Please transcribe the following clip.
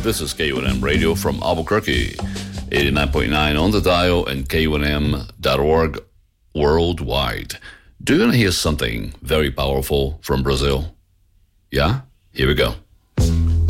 This is KUNM Radio from Albuquerque, 89.9 on the dial and KUNM.org worldwide. Do you want to hear something very powerful from Brazil? Yeah? Here we go.